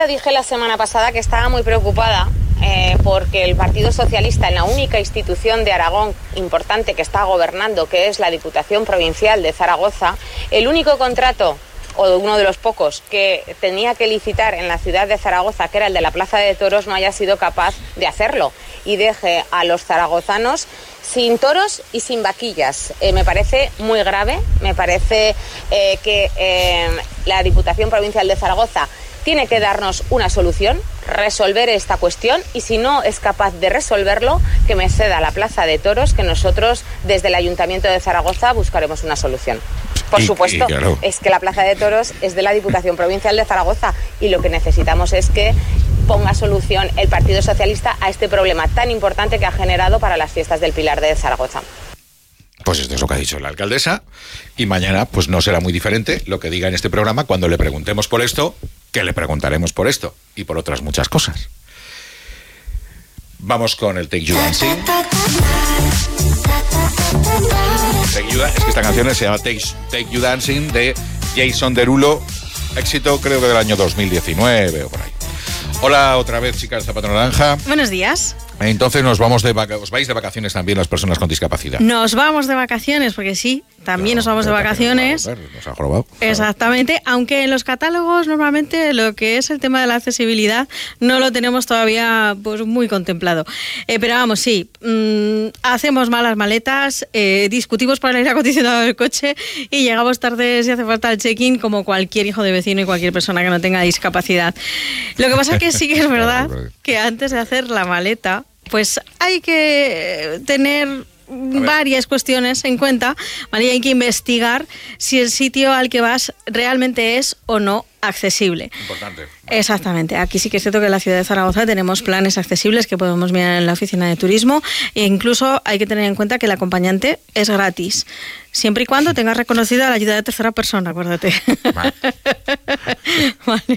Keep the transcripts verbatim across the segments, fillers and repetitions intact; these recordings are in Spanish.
Dije la semana pasada que estaba muy preocupada eh, porque el Partido Socialista, en la única institución de Aragón importante que está gobernando, que es la Diputación Provincial de Zaragoza, el único contrato, o uno de los pocos, que tenía que licitar en la ciudad de Zaragoza, que era el de la Plaza de Toros, no haya sido capaz de hacerlo y deje a los zaragozanos sin toros y sin vaquillas. Eh, me parece muy grave, me parece eh, que eh, la Diputación Provincial de Zaragoza tiene que darnos una solución, resolver esta cuestión, y si no es capaz de resolverlo, que me ceda la Plaza de Toros, que nosotros desde el Ayuntamiento de Zaragoza buscaremos una solución. Por y, supuesto, y claro. Es que la Plaza de Toros es de la Diputación Provincial de Zaragoza y lo que necesitamos es que ponga solución el Partido Socialista a este problema tan importante que ha generado para las fiestas del Pilar de Zaragoza. Pues esto es lo que ha dicho la alcaldesa, y mañana pues no será muy diferente lo que diga en este programa cuando le preguntemos por esto, que le preguntaremos por esto y por otras muchas cosas. Vamos con el Take You Dancing. Take You, es que esta canción se llama Take, Take You Dancing, de Jason Derulo, éxito creo que del año dos mil diecinueve o por ahí. Hola otra vez, chicas de Zapato Naranja. Buenos días. Entonces nos vamos de vaca- os vais de vacaciones también las personas con discapacidad. Nos vamos de vacaciones, porque sí, también claro, nos vamos de vacaciones. Ver, nos ha jorobado. Exactamente, aunque en los catálogos normalmente lo que es el tema de la accesibilidad no lo tenemos todavía pues muy contemplado. Eh, pero vamos, sí, mmm, hacemos malas maletas, eh, discutimos por el aire acondicionado del coche y llegamos tarde si hace falta el check-in, como cualquier hijo de vecino y cualquier persona que no tenga discapacidad. Lo que pasa es que sí que es verdad que antes de hacer la maleta, pues hay que tener varias cuestiones en cuenta, ¿vale? Y hay que investigar si el sitio al que vas realmente es o no accesible. Importante. Exactamente. Aquí sí que es cierto que en la ciudad de Zaragoza tenemos planes accesibles que podemos mirar en la oficina de turismo, e incluso hay que tener en cuenta que el acompañante es gratis, siempre y cuando tengas reconocida la ayuda de tercera persona, acuérdate. Vale. Vale.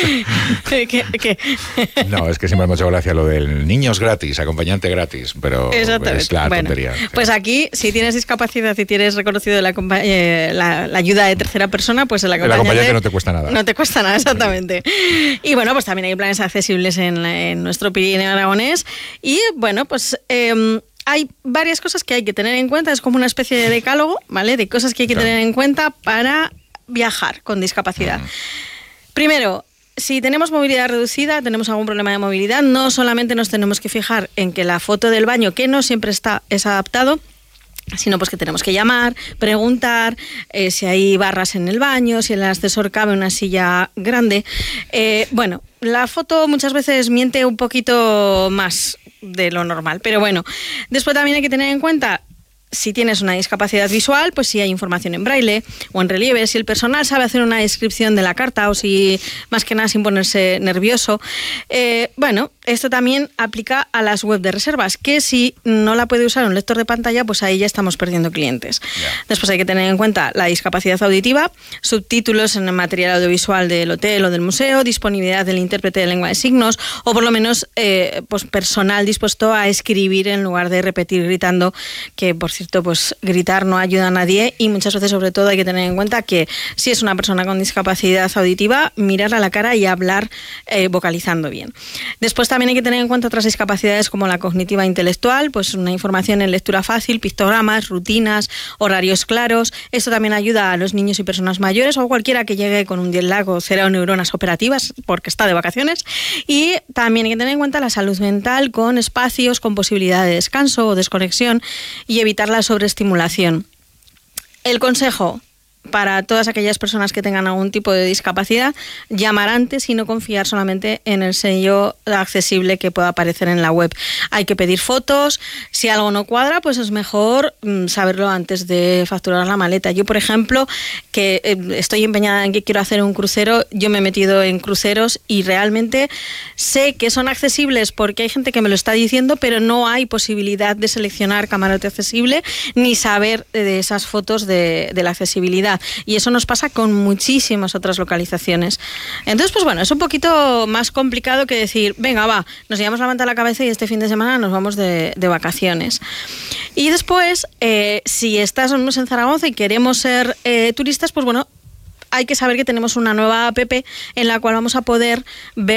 ¿Qué, qué? No, es que siempre me ha hecho gracia lo del niños gratis, acompañante gratis, pero es la bueno, tontería. Pues aquí, si tienes discapacidad y tienes reconocido la, eh, la, la ayuda de tercera persona, pues el acompañante, el acompañante no te cuesta nada. No te cuesta nada, exactamente. Y bueno, pues también hay planes accesibles en, en nuestro Pirineo aragonés. Y bueno, pues eh, hay varias cosas que hay que tener en cuenta. Es como una especie de decálogo, ¿vale? De cosas que hay que claro. tener en cuenta para viajar con discapacidad. Mm. Primero, si tenemos movilidad reducida, tenemos algún problema de movilidad, no solamente nos tenemos que fijar en que la foto del baño, que no siempre está, es adaptado, sino pues que tenemos que llamar, preguntar eh, si hay barras en el baño, si en el ascensor cabe una silla grande. Eh, bueno, la foto muchas veces miente un poquito más de lo normal, pero bueno, después también hay que tener en cuenta si tienes una discapacidad visual, pues si hay información en braille o en relieve, si el personal sabe hacer una descripción de la carta o si más que nada sin ponerse nervioso. Eh, bueno, esto también aplica a las web de reservas, que si no la puede usar un lector de pantalla, pues ahí ya estamos perdiendo clientes. Yeah. Después hay que tener en cuenta la discapacidad auditiva, subtítulos en el material audiovisual del hotel o del museo, disponibilidad del intérprete de lengua de signos o por lo menos eh, pues personal dispuesto a escribir en lugar de repetir gritando, que por cierto, pues gritar no ayuda a nadie y muchas veces sobre todo hay que tener en cuenta que si es una persona con discapacidad auditiva, mirar a la cara y hablar eh, vocalizando bien. Después también hay que tener en cuenta otras discapacidades como la cognitiva intelectual, pues una información en lectura fácil, pictogramas, rutinas, horarios claros. Esto también ayuda a los niños y personas mayores o a cualquiera que llegue con un jet lag o cero neuronas operativas porque está de vacaciones. Y también hay que tener en cuenta la salud mental con espacios, con posibilidad de descanso o desconexión y evitar la sobreestimulación. El consejo para todas aquellas personas que tengan algún tipo de discapacidad, llamar antes y no confiar solamente en el sello accesible que pueda aparecer en la web. Hay que pedir fotos, si algo no cuadra, pues es mejor mm, saberlo antes de facturar la maleta. Yo, por ejemplo, que eh, estoy empeñada en que quiero hacer un crucero, yo me he metido en cruceros y realmente sé que son accesibles porque hay gente que me lo está diciendo, pero no hay posibilidad de seleccionar camarote accesible ni saber de esas fotos de, de la accesibilidad. Y eso nos pasa con muchísimas otras localizaciones. Entonces, pues bueno, es un poquito más complicado que decir, venga, va, nos llevamos la manta a la cabeza y este fin de semana nos vamos de, de vacaciones. Y después, eh, si estamos en Zaragoza y queremos ser eh, turistas, pues bueno, hay que saber que tenemos una nueva app en la cual vamos a poder ver